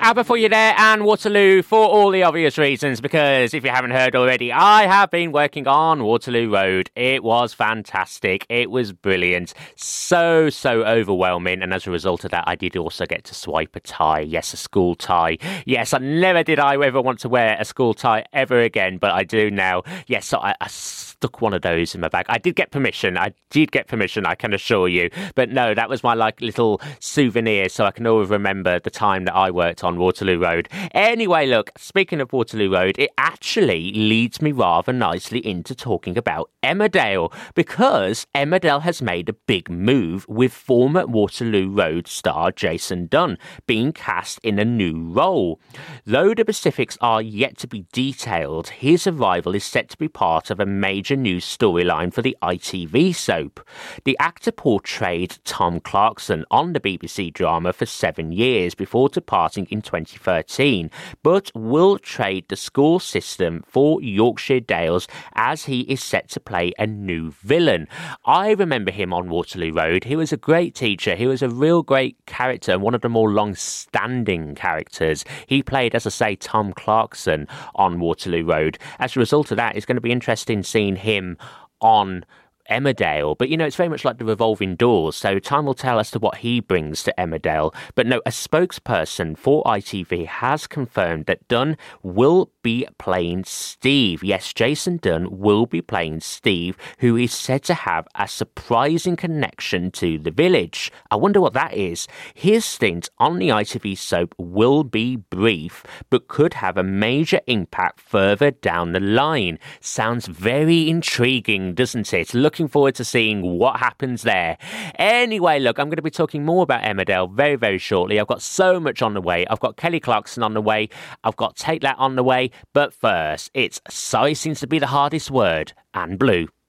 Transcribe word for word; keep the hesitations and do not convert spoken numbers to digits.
ABBA for you there, and Waterloo for all the obvious reasons, because if you haven't heard already, I have been working on Waterloo Road. It was fantastic. It was brilliant. So, so overwhelming. And as a result of that, I did also get to swipe a tie. Yes, a school tie. Yes, I never did I ever want to wear a school tie ever again, but I do now. Yes, so I, I stuck one of those in my bag. I did get permission. I did get permission, I can assure you. But no, that was my like little souvenir, so I can always remember the time that I worked on Waterloo Road. Anyway, look, speaking of Waterloo Road, it actually leads me rather nicely into talking about Emmerdale, because Emmerdale has made a big move with former Waterloo Road star Jason Dunn being cast in a new role. Though the specifics are yet to be detailed, his arrival is set to be part of a major new storyline for the I T V soap. The actor portrayed Tom Clarkson on the B B C drama for seven years before departing in twenty thirteen, but will trade the school system for Yorkshire Dales as he is set to play a new villain. I remember him on Waterloo Road. He was a great teacher. He was a real great character, one of the more long-standing characters. He played, as I say, Tom Clarkson on Waterloo Road. As a result of that, it's going to be interesting seeing him on Emmerdale, but you know, it's very much like the revolving doors, so time will tell as to what he brings to Emmerdale. But no, a spokesperson for I T V has confirmed that Dunn will be playing Steve. Yes, Jason Dunn will be playing Steve, who is said to have a surprising connection to the village. I wonder what that is. His stint on the I T V soap will be brief, but could have a major impact further down the line. Sounds very intriguing, doesn't it? Look Looking forward to seeing what happens there. Anyway, look, I'm going to be talking more about Emmerdale very, very shortly. I've got so much on the way. I've got Kelly Clarkson on the way. I've got Take That on the way. But first, it's Sorry Seems to Be the Hardest Word, and Blue.